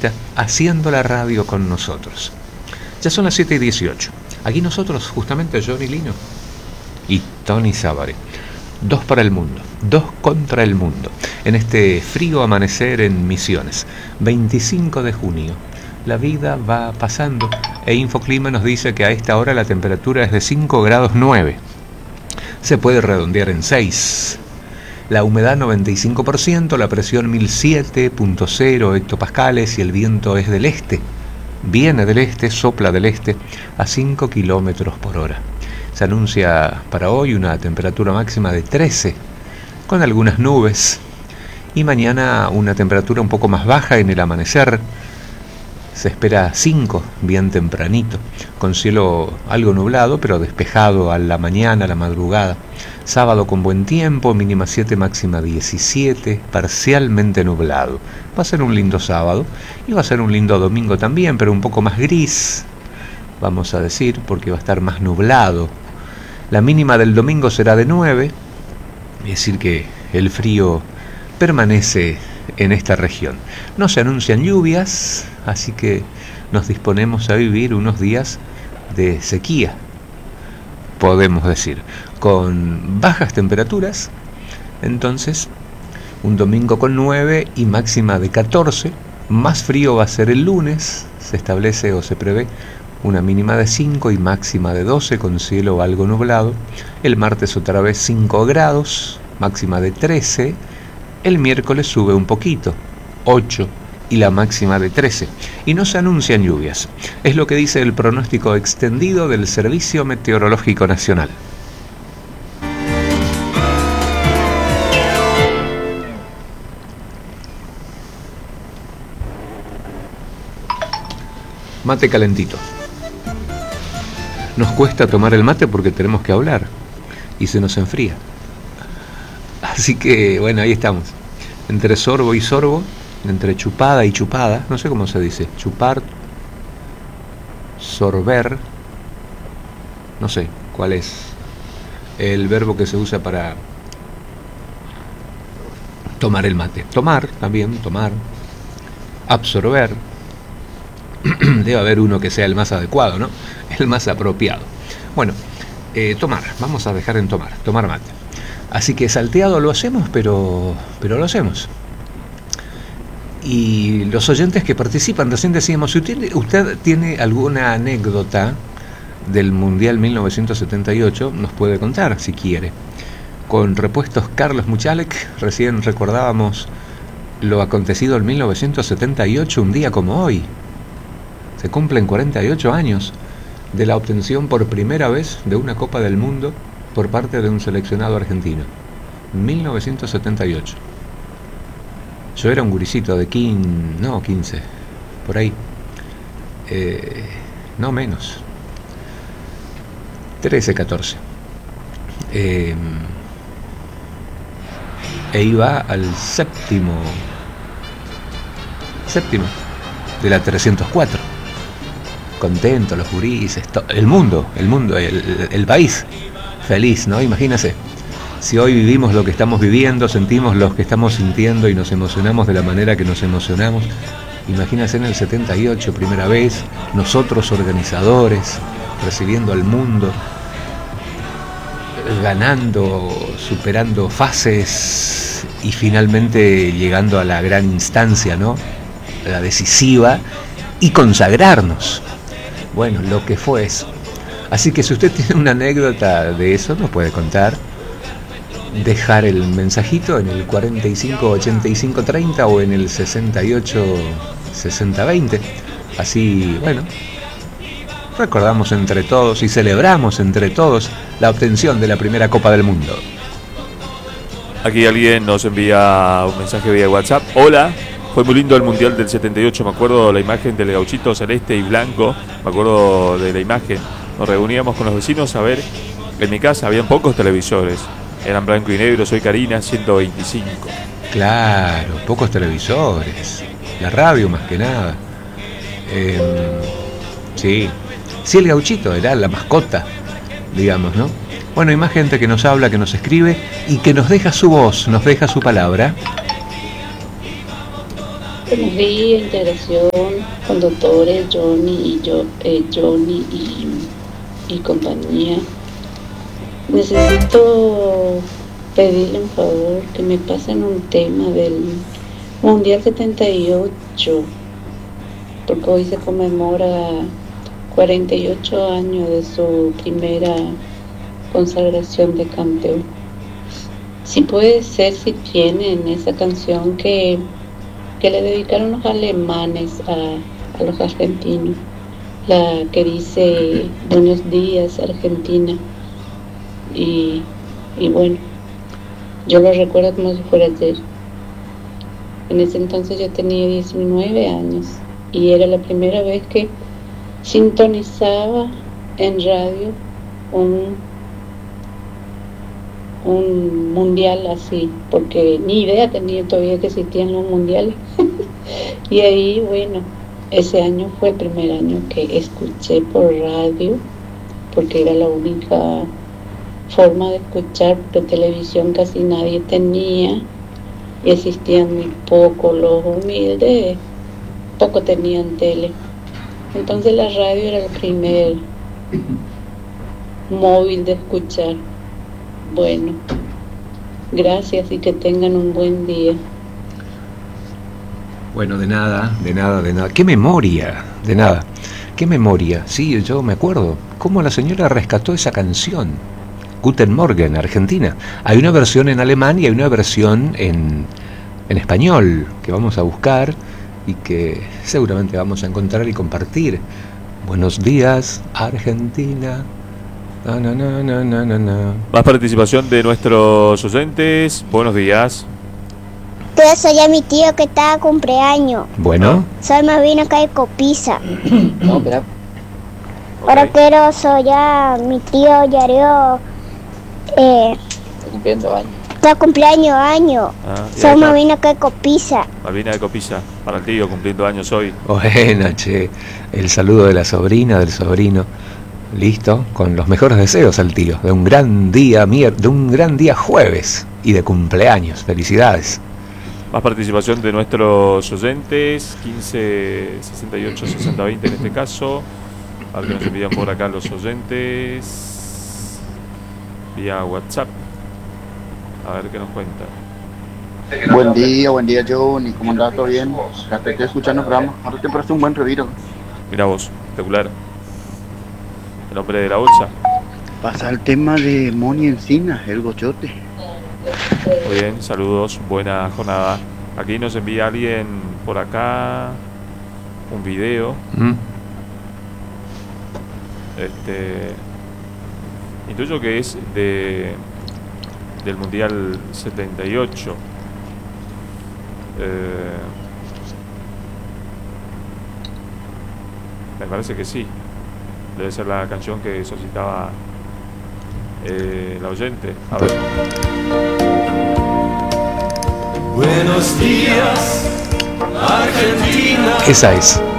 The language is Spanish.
protagonista haciendo la radio con nosotros. Ya son las 7:18. Aquí nosotros, justamente Johnny Lino y Tony Sávarez. 2 para el mundo, 2 contra el mundo. En este frío amanecer en Misiones, 25 de junio. La vida va pasando e Infoclima nos dice que a esta hora la temperatura es de 5 grados 9. Se puede redondear en 6. La humedad 95%, la presión 1007.0 hectopascales y el viento es del este. Viene del este, sopla del este a 5 kilómetros por hora. Se anuncia para hoy una temperatura máxima de 13, con algunas nubes. Y mañana una temperatura un poco más baja en el amanecer. Se espera 5, bien tempranito, con cielo algo nublado, pero despejado a la mañana, a la madrugada. Sábado con buen tiempo, mínima 7, máxima 17, parcialmente nublado. Va a ser un lindo sábado y va a ser un lindo domingo también, pero un poco más gris, vamos a decir, porque va a estar más nublado. La mínima del domingo será de 9, es decir que el frío permanece en esta región. No se anuncian lluvias, así que nos disponemos a vivir unos días de sequía, podemos decir, con bajas temperaturas. Entonces, un domingo con 9 y máxima de 14. Más frío va a ser el lunes, se establece o se prevé una mínima de 5 y máxima de 12 con cielo algo nublado. El martes otra vez 5 grados, máxima de 13. El miércoles sube un poquito, 8 y la máxima de 13. Y no se anuncian lluvias. Es lo que dice el pronóstico extendido del Servicio Meteorológico Nacional. Mate calentito. Nos cuesta tomar el mate porque tenemos que hablar y se nos enfría. Así que, bueno, ahí estamos. Entre sorbo y sorbo, entre chupada y chupada, no sé cómo se dice, chupar, sorber, no sé cuál es el verbo que se usa para tomar el mate. Tomar, también, tomar, absorber. Debe haber uno que sea el más adecuado, ¿no? El más apropiado. Bueno, tomar, vamos a dejar en tomar mate. Así que salteado lo hacemos, pero lo hacemos. Y los oyentes que participan, recién decíamos, si usted tiene alguna anécdota del Mundial 1978, nos puede contar si quiere. Con Repuestos Carlos Muchalek, recién recordábamos lo acontecido en 1978, un día como hoy. Se cumplen 48 años de la obtención por primera vez de una Copa del Mundo por parte de un seleccionado argentino. 1978. Yo era un gurisito de 15, por ahí. No menos. 13, 14. E iba al séptimo de la 304. Contento, los gurises, el mundo, el país feliz, ¿no? Imagínense, si hoy vivimos lo que estamos viviendo, sentimos lo que estamos sintiendo y nos emocionamos de la manera que nos emocionamos, imagínense en el 78, primera vez, nosotros organizadores, recibiendo al mundo, ganando, superando fases y finalmente llegando a la gran instancia, ¿no? La decisiva, y consagrarnos. Bueno, lo que fue eso. Así que si usted tiene una anécdota de eso, nos puede contar, dejar el mensajito en el 45 85 30 o en el 68 60 20. Así, bueno, recordamos entre todos y celebramos entre todos la obtención de la primera Copa del Mundo. Aquí alguien nos envía un mensaje vía WhatsApp. Hola, fue muy lindo el Mundial del 78, me acuerdo la imagen del gauchito celeste y blanco, me acuerdo de la imagen. Nos reuníamos con los vecinos a ver, en mi casa habían pocos televisores, eran blanco y negro, soy Karina, 125. Claro, pocos televisores, la radio más que nada. Sí, el gauchito era la mascota, digamos, ¿no? Bueno, hay más gente que nos habla, que nos escribe y que nos deja su voz, nos deja su palabra. Buenos días, integración, conductores, Johnny y compañía. Necesito pedirle un favor que me pasen un tema del Mundial 78, porque hoy se conmemora 48 años de su primera consagración de campeón. Si puede ser, si tienen esa canción que le dedicaron los alemanes a los argentinos, la que dice Buenos días Argentina, y bueno, yo lo recuerdo como si fuera ayer. En ese entonces yo tenía 19 años y era la primera vez que sintonizaba en radio un mundial así, porque ni idea tenía todavía que existían los mundiales. Y ahí, bueno, ese año fue el primer año que escuché por radio, porque era la única forma de escuchar, porque televisión casi nadie tenía y existían muy poco los humildes, poco tenían tele. Entonces la radio era el primer móvil de escuchar. Bueno, gracias y que tengan un buen día. Bueno, de nada. ¡Qué memoria! De nada. ¡Qué memoria! Sí, yo me acuerdo cómo la señora rescató esa canción. Guten Morgen, Argentina. Hay una versión en alemán y hay una versión en español que vamos a buscar y que seguramente vamos a encontrar y compartir. Buenos días, Argentina. Más participación de nuestros oyentes. Buenos días. Yo soy a mi tío que está de cumpleaños. Bueno. Soy más bien acá de Copiza. No, espera. Ahora quiero soy a mi tío Yareo. Cumpliendo años. Está cumpleaños año. Soy más bien acá de Copiza. Malvina de Copiza, para el tío cumpliendo años hoy. Buena, che. El saludo de la sobrina, del sobrino. Listo, con los mejores deseos al tío, de un gran día jueves y de cumpleaños. Felicidades. Más participación de nuestros oyentes, 15 68 60 20 en este caso. A ver que nos envían por acá los oyentes vía WhatsApp. A ver qué nos cuentan. Buen día Johnny, ¿cómo andás? ¿Todo bien? Ya te estoy escuchando el programa, ahora te parece un buen reviro. Mira vos, espectacular. El hombre de la bolsa. Pasa el tema de Moni Encina, el gochote. Muy bien, saludos, buena jornada. Aquí nos envía alguien por acá un video. Intuyo que es del Mundial 78. Me parece que sí. Debe ser la canción que solicitaba la oyente. A ver. Buenos días, Argentina. Esa es.